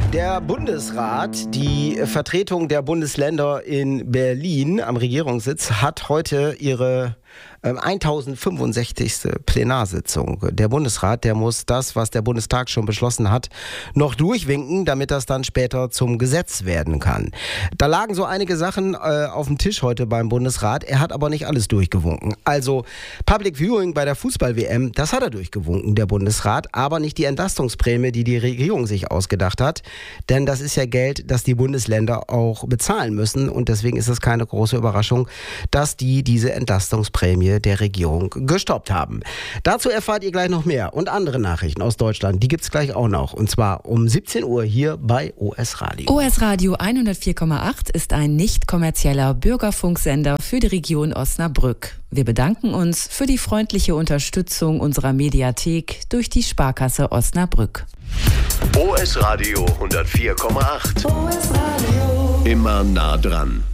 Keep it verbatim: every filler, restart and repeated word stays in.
Der Bundesrat, die Vertretung der Bundesländer in Berlin am Regierungssitz, hat heute ihre ähm, tausendfünfundsechzigste Plenarsitzung. Der Bundesrat, der muss das, was der Bundestag schon beschlossen hat, noch durchwinken, damit das dann später zum Gesetz werden kann. Da lagen so einige Sachen äh, auf dem Tisch heute beim Bundesrat. Er hat aber nicht alles durchgewunken. Also Public Viewing bei der Fußball-W M, das hat er durchgewunken, der Bundesrat, aber nicht die Entlastungsprämie, die die Regierung sich ausgedacht hat. Denn das ist ja Geld, das die Bundesländer auch bezahlen müssen. Und deswegen ist es keine große Überraschung, dass die diese Entlastungsprämie der Regierung gestoppt haben. Dazu erfahrt ihr gleich noch mehr. Und andere Nachrichten aus Deutschland, die gibt es gleich auch noch. Und zwar um siebzehn Uhr hier bei O S Radio. O S Radio hundertvier Komma acht ist ein nicht kommerzieller Bürgerfunksender für die Region Osnabrück. Wir bedanken uns für die freundliche Unterstützung unserer Mediathek durch die Sparkasse Osnabrück. O S Radio hundertvier Komma acht. O S Radio. Immer nah dran.